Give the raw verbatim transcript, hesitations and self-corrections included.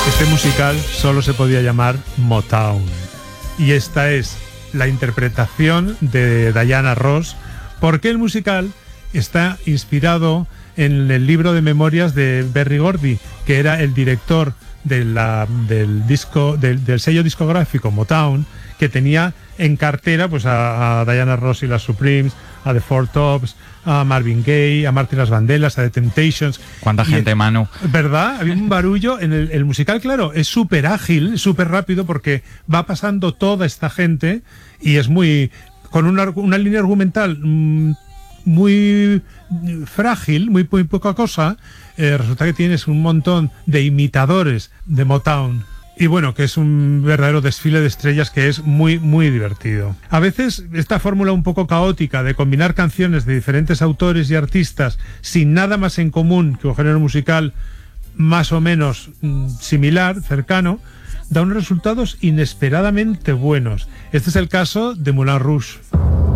Este musical solo se podía llamar Motown. Y esta es la interpretación de Diana Ross, porque el musical está inspirado en el libro de memorias de Berry Gordy, que era el director de la, del, disco, del, del sello discográfico Motown, que tenía en cartera pues a, a Diana Ross y las Supremes, a The Four Tops, a Marvin Gaye, a Marty las Vandellas, a The Temptations. ¿Cuánta y gente, el, Manu? ¿Verdad? Había un barullo. En el, el musical, claro, es súper ágil, súper rápido, porque va pasando toda esta gente y es muy... con una, una línea argumental mmm, muy frágil, muy, muy poca cosa. Eh, resulta que tienes un montón de imitadores de Motown. Y bueno, que es un verdadero desfile de estrellas que es muy, muy divertido. A veces esta fórmula un poco caótica de combinar canciones de diferentes autores y artistas sin nada más en común que un género musical más o menos mm, similar, cercano, da unos resultados inesperadamente buenos. Este es el caso de Moulin Rouge.